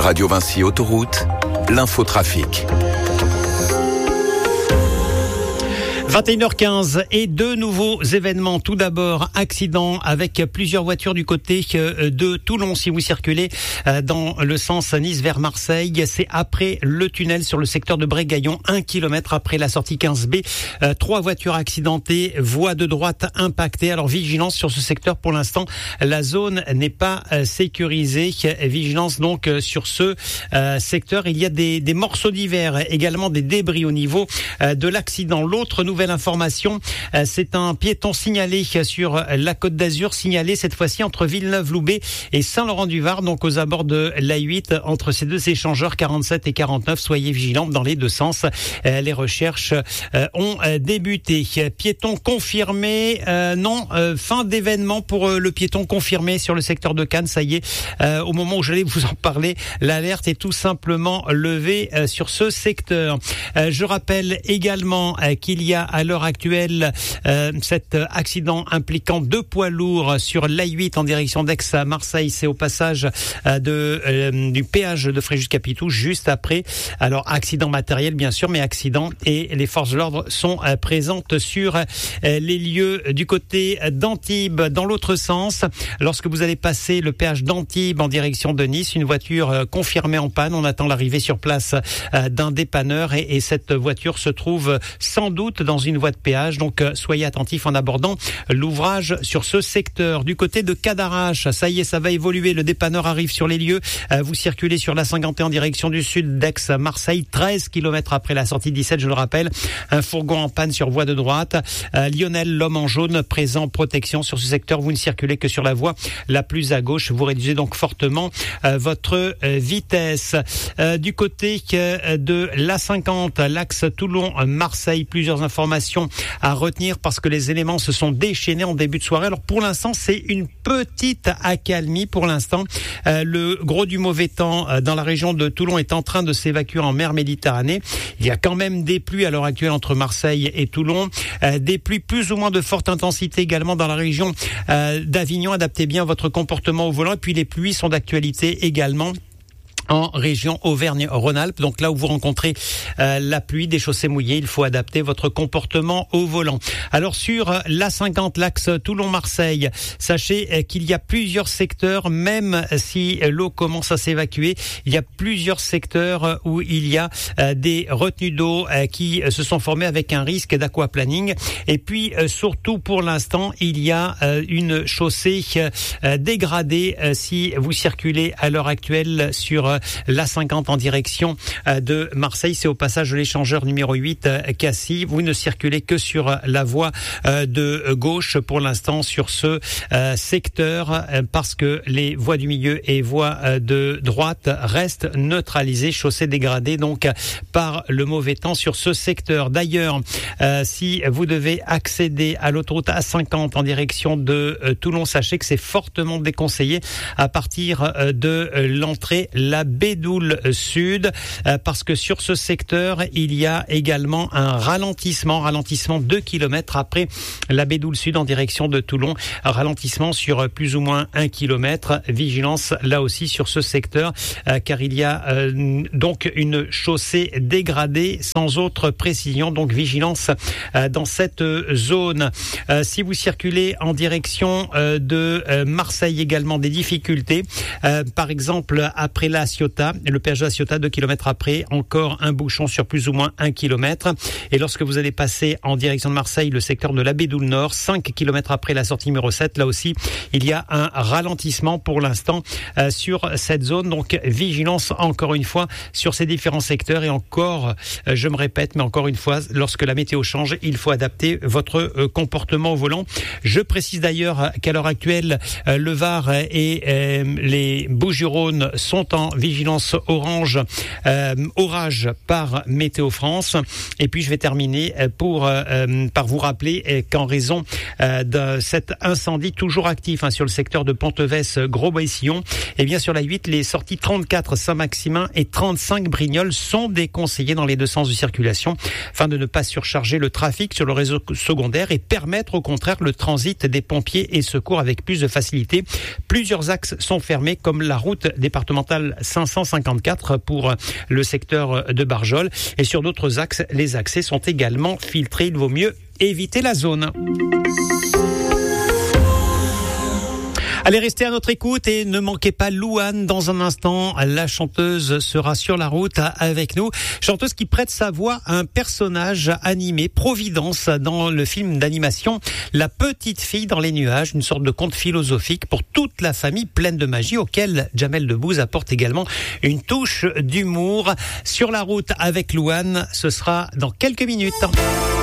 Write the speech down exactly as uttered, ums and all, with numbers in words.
Radio Vinci Autoroute, l'infotrafic. vingt et une heures quinze et deux nouveaux événements. Tout d'abord, accident avec plusieurs voitures du côté de Toulon. Si vous circulez dans le sens Nice vers Marseille, c'est après le tunnel sur le secteur de Brégaillon, un kilomètre après la sortie quinze B. Trois voitures accidentées, voie de droite impactée. Alors vigilance sur ce secteur pour l'instant. La zone n'est pas sécurisée. Vigilance donc sur ce secteur. Il y a des, des morceaux d'hiver, également des débris au niveau de l'accident. L'autre nouvelle information, c'est un piéton signalé sur la Côte d'Azur, signalé cette fois-ci entre Villeneuve-Loubet et Saint-Laurent-du-Var, donc aux abords de l'A huit, entre ces deux échangeurs quarante-sept et quarante-neuf. Soyez vigilants dans les deux sens. Les recherches ont débuté. Piéton confirmé, euh, non, euh, fin d'événement pour le piéton confirmé sur le secteur de Cannes. Ça y est, euh, au moment où j'allais vous en parler, l'alerte est tout simplement levée euh, sur ce secteur. Euh, je rappelle également euh, qu'il y a à l'heure actuelle euh, cet accident impliquant deux poids lourds sur l'A huit en direction d'Aix à Marseille. C'est au passage euh, de, euh, du péage de Fréjus-Capitou, juste après. Alors accident matériel bien sûr, mais accident, et les forces de l'ordre sont euh, présentes sur euh, les lieux. Du côté d'Antibes, dans l'autre sens, lorsque vous allez passer le péage d'Antibes en direction de Nice, une voiture euh, confirmée en panne. On attend l'arrivée sur place euh, d'un dépanneur et, et cette voiture se trouve sans doute dans une voie de péage, donc euh, soyez attentifs en abordant l'ouvrage sur ce secteur. Du côté de Cadarache, ça y est, ça va évoluer, le dépanneur arrive sur les lieux. Euh, vous circulez sur la cinquante et un en direction du sud d'Aix à Marseille, treize kilomètres après la sortie dix-sept, je le rappelle, un fourgon en panne sur voie de droite. Euh, Lionel, l'homme en jaune, présent, protection sur ce secteur, vous ne circulez que sur la voie la plus à gauche, vous réduisez donc fortement euh, votre euh, vitesse. Euh, du côté euh, de l'A cinquante, l'axe Toulon-Marseille, plusieurs informations à retenir parce que les éléments se sont déchaînés en début de soirée. Alors pour l'instant, c'est une petite accalmie pour l'instant. Euh, le gros du mauvais temps euh, dans la région de Toulon est en train de s'évacuer en mer Méditerranée. Il y a quand même des pluies à l'heure actuelle entre Marseille et Toulon. Euh, des pluies plus ou moins de forte intensité également dans la région euh, d'Avignon. Adaptez bien votre comportement au volant. Et puis les pluies sont d'actualité également en région Auvergne-Rhône-Alpes. Donc là où vous rencontrez euh, la pluie, des chaussées mouillées, il faut adapter votre comportement au volant. Alors sur euh, l'A cinquante, l'axe Toulon-Marseille, sachez euh, qu'il y a plusieurs secteurs, même si euh, l'eau commence à s'évacuer, il y a plusieurs secteurs euh, où il y a euh, des retenues d'eau euh, qui euh, se sont formées avec un risque d'aquaplaning. Et puis euh, surtout pour l'instant, il y a euh, une chaussée euh, dégradée euh, si vous circulez à l'heure actuelle sur euh, l'A cinquante en direction de Marseille. C'est au passage de l'échangeur numéro huit Cassis. Vous ne circulez que sur la voie de gauche pour l'instant sur ce secteur parce que les voies du milieu et voies de droite restent neutralisées, chaussées dégradées donc par le mauvais temps sur ce secteur. D'ailleurs, si vous devez accéder à l'autoroute A cinquante en direction de Toulon, sachez que c'est fortement déconseillé à partir de l'entrée la Bédoule Sud, euh, parce que sur ce secteur, il y a également un ralentissement, ralentissement deux kilomètres après la Bédoule Sud en direction de Toulon, un ralentissement sur plus ou moins un kilomètre. Vigilance là aussi sur ce secteur, euh, car il y a euh, donc une chaussée dégradée sans autre précision, donc vigilance euh, dans cette zone. Euh, si vous circulez en direction euh, de euh, Marseille également, des difficultés, euh, par exemple après la Ciotat, le péage de la Ciotat, deux kilomètres après, encore un bouchon sur plus ou moins un kilomètre. Et lorsque vous allez passer en direction de Marseille, le secteur de la Bédoule Nord, cinq kilomètres après la sortie numéro sept, là aussi, il y a un ralentissement pour l'instant euh, sur cette zone. Donc, vigilance encore une fois sur ces différents secteurs. Et encore, euh, je me répète, mais encore une fois, lorsque la météo change, il faut adapter votre euh, comportement au volant. Je précise d'ailleurs qu'à l'heure actuelle, euh, le Var et euh, les Bouches-du-Rhône sont en vigilance orange, euh, orage par Météo France. Et puis je vais terminer pour euh, par vous rappeler qu'en raison euh, de cet incendie toujours actif hein, sur le secteur de Ponteves, Gros-Bois-Sillon, et bien sur la huit, les sorties trente-quatre Saint-Maximin et trente-cinq Brignoles sont déconseillées dans les deux sens de circulation, afin de ne pas surcharger le trafic sur le réseau secondaire et permettre au contraire le transit des pompiers et secours avec plus de facilité. Plusieurs axes sont fermés, comme la route départementale cinq cinq cent cinquante-quatre pour le secteur de Barjol. Et sur d'autres axes, les accès sont également filtrés. Il vaut mieux éviter la zone. Allez, restez à notre écoute et ne manquez pas Louane dans un instant. La chanteuse sera sur la route avec nous. Chanteuse qui prête sa voix à un personnage animé, Providence, dans le film d'animation La Petite Fille dans les Nuages, une sorte de conte philosophique pour toute la famille pleine de magie auquel Jamel Debbouze apporte également une touche d'humour. Sur la route avec Louane, ce sera dans quelques minutes.